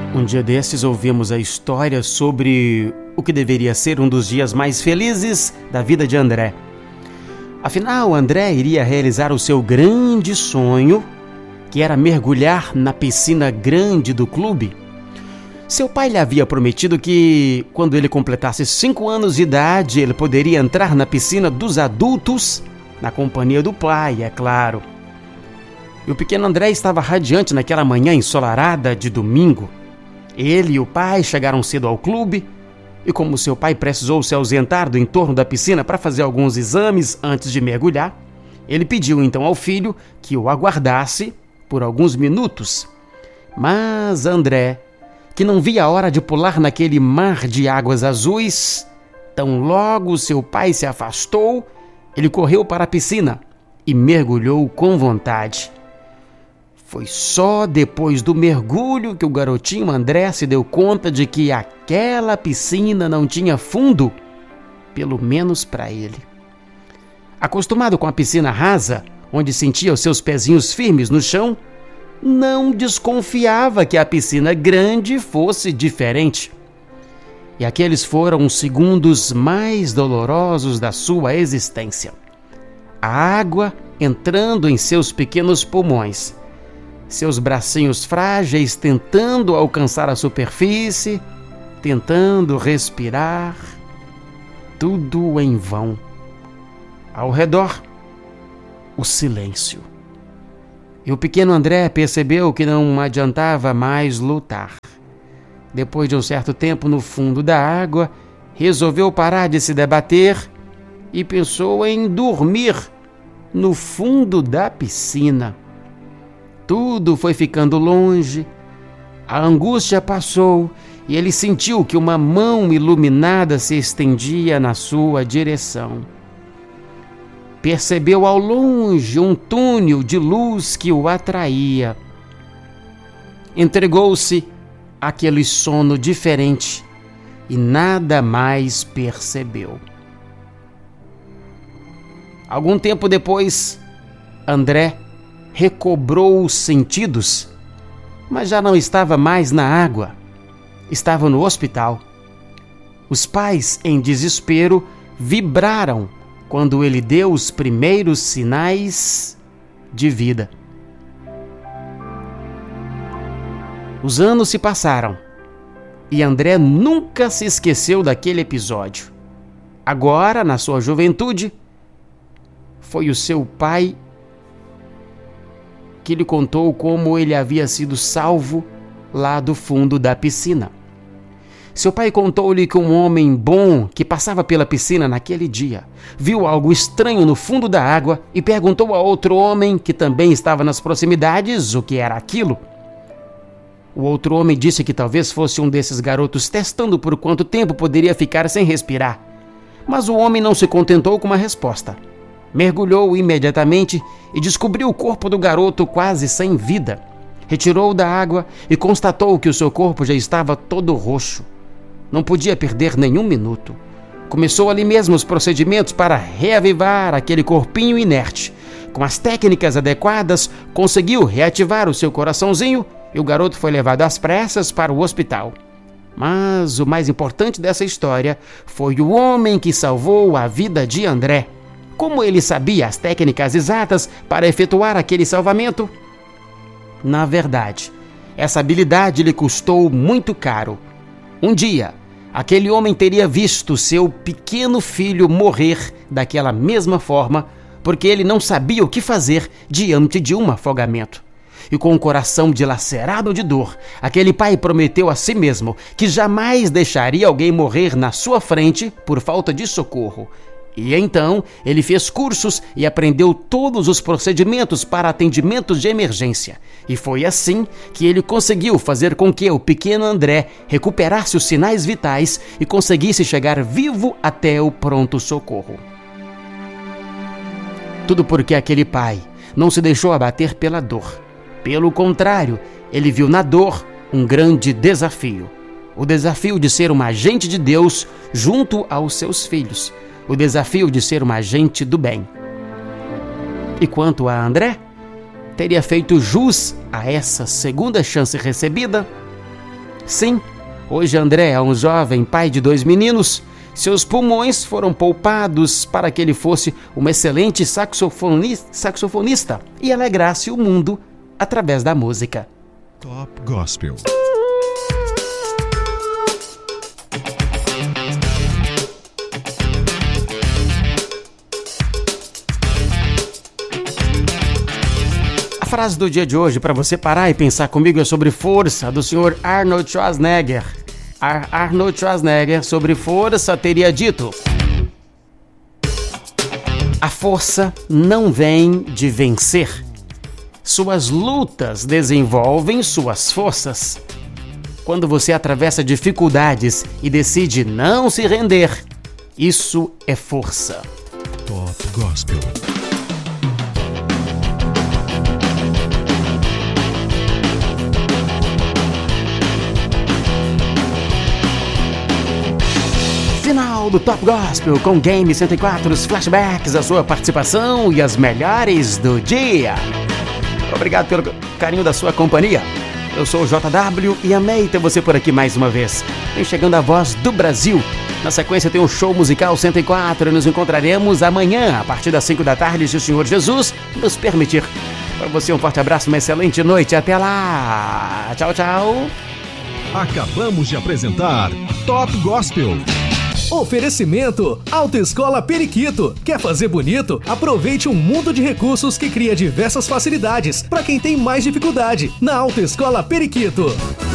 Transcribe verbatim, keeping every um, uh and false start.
Um dia desses ouvimos a história sobre o que deveria ser um dos dias mais felizes da vida de André. Afinal, André iria realizar o seu grande sonho, que era mergulhar na piscina grande do clube. Seu pai lhe havia prometido que, quando ele completasse cinco anos de idade, ele poderia entrar na piscina dos adultos, na companhia do pai, é claro. E o pequeno André estava radiante naquela manhã ensolarada de domingo. Ele e o pai chegaram cedo ao clube e, como seu pai precisou se ausentar do entorno da piscina para fazer alguns exames antes de mergulhar, ele pediu então ao filho que o aguardasse por alguns minutos. Mas André, que não via a hora de pular naquele mar de águas azuis, tão logo seu pai se afastou, ele correu para a piscina e mergulhou com vontade. Foi só depois do mergulho que o garotinho André se deu conta de que aquela piscina não tinha fundo, pelo menos para ele. Acostumado com a piscina rasa, onde sentia os seus pezinhos firmes no chão, não desconfiava que a piscina grande fosse diferente. E aqueles foram os segundos mais dolorosos da sua existência. A água entrando em seus pequenos pulmões, seus bracinhos frágeis tentando alcançar a superfície, tentando respirar, tudo em vão. Ao redor, o silêncio. E o pequeno André percebeu que não adiantava mais lutar. Depois de um certo tempo no fundo da água, resolveu parar de se debater e pensou em dormir no fundo da piscina. Tudo foi ficando longe, a angústia passou e ele sentiu que uma mão iluminada se estendia na sua direção. Percebeu ao longe um túnel de luz que o atraía. Entregou-se àquele sono diferente e nada mais percebeu. Algum tempo depois, André recobrou os sentidos, mas já não estava mais na água. Estava no hospital. Os pais, em desespero, vibraram quando ele deu os primeiros sinais de vida. Os anos se passaram e André nunca se esqueceu daquele episódio. Agora, na sua juventude, foi o seu pai que lhe contou como ele havia sido salvo lá do fundo da piscina. Seu pai contou-lhe que um homem bom que passava pela piscina naquele dia viu algo estranho no fundo da água e perguntou a outro homem que também estava nas proximidades o que era aquilo. O outro homem disse que talvez fosse um desses garotos testando por quanto tempo poderia ficar sem respirar. Mas o homem não se contentou com uma resposta. Mergulhou imediatamente e descobriu o corpo do garoto quase sem vida. Retirou-o da água e constatou que o seu corpo já estava todo roxo. Não podia perder nenhum minuto. Começou ali mesmo os procedimentos para reavivar aquele corpinho inerte. Com as técnicas adequadas, conseguiu reativar o seu coraçãozinho e o garoto foi levado às pressas para o hospital. Mas o mais importante dessa história foi o homem que salvou a vida de André. Como ele sabia as técnicas exatas para efetuar aquele salvamento? Na verdade, essa habilidade lhe custou muito caro. Um dia, aquele homem teria visto seu pequeno filho morrer daquela mesma forma, porque ele não sabia o que fazer diante de um afogamento. E com o coração dilacerado de dor, aquele pai prometeu a si mesmo que jamais deixaria alguém morrer na sua frente por falta de socorro. E então ele fez cursos e aprendeu todos os procedimentos para atendimentos de emergência. E foi assim que ele conseguiu fazer com que o pequeno André recuperasse os sinais vitais e conseguisse chegar vivo até o pronto-socorro. Tudo porque aquele pai não se deixou abater pela dor. Pelo contrário, ele viu na dor um grande desafio. O desafio de ser um agente de Deus junto aos seus filhos. O desafio de ser um agente do bem. E quanto a André, teria feito jus a essa segunda chance recebida Sim, hoje André é um jovem pai de dois meninos. Seus pulmões foram poupados para que ele fosse um excelente saxofonista, saxofonista e alegrasse o mundo através da música. Top Gospel. A frase do dia de hoje para você parar e pensar comigo é sobre força, do senhor Arnold Schwarzenegger. Ar- Arnold Schwarzenegger sobre força teria dito: a força não vem de vencer. Suas lutas desenvolvem suas forças. Quando você atravessa dificuldades e decide não se render, isso é força. Top Gospel. Final do Top Gospel com Game cento e quatro, os flashbacks, a sua participação e as melhores do dia. Obrigado pelo carinho da sua companhia. Eu sou o J W e amei ter você por aqui mais uma vez. Vem chegando a voz do Brasil. Na sequência tem o Show Musical cento e quatro e nos encontraremos amanhã a partir das cinco da tarde, se o Senhor Jesus nos permitir. Para você um forte abraço, uma excelente noite. Até lá. Tchau, tchau. Acabamos de apresentar Top Gospel. Oferecimento Autoescola Periquito. Quer fazer bonito? Aproveite um mundo de recursos que cria diversas facilidades para quem tem mais dificuldade. Na Autoescola Periquito.